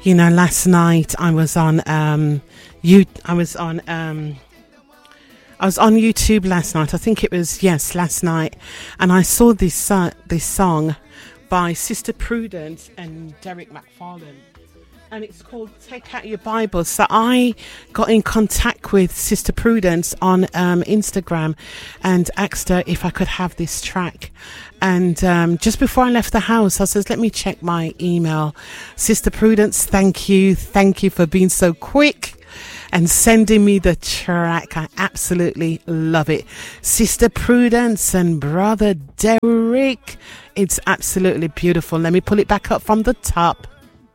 You know, last night I was on you I was on YouTube last night. I think it was last night, and I saw this song by Sister Prudence and Derek McFarlane, and it's called Take Out Your Bible. So I got in contact with Sister Prudence on Instagram and asked her if I could have this track. And just before I left the house, I says, let me check my email. Sister Prudence, thank you for being so quick and sending me the track. I absolutely love it. Sister Prudence and Brother Derek, it's absolutely beautiful. Let me pull it back up from the top.